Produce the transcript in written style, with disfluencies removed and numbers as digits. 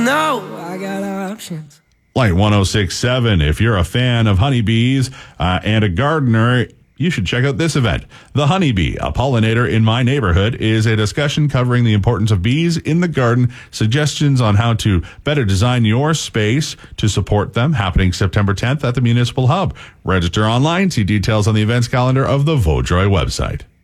know I got options. Light 106.7. If you're a fan of honeybees and a gardener, you should check out this event. The Honeybee, a pollinator in my neighborhood, is a discussion covering the importance of bees in the garden, suggestions on how to better design your space to support them, happening September 10th at the Municipal Hub. Register online. See details on the events calendar of the Vaudreuil website.